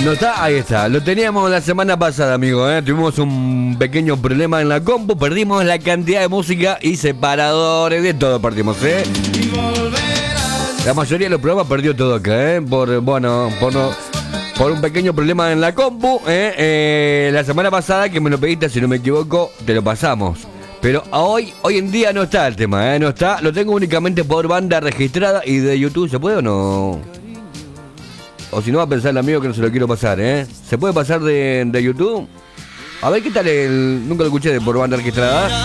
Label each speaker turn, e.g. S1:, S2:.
S1: No está, ahí está. Lo teníamos la semana pasada, amigo. Tuvimos un pequeño problema en la compu. Perdimos la cantidad de música y separadores. De todo perdimos, La mayoría de los programas perdió todo acá, por un pequeño problema en la compu. La semana pasada que me lo pediste, si no me equivoco, te lo pasamos. Pero hoy en día no está el tema, no está. Lo tengo únicamente por banda registrada y de YouTube. ¿Se puede o no? O si no va a pensar el amigo que no se lo quiero pasar, ¿Se puede pasar de YouTube? A ver qué tal nunca lo escuché de por banda registrada.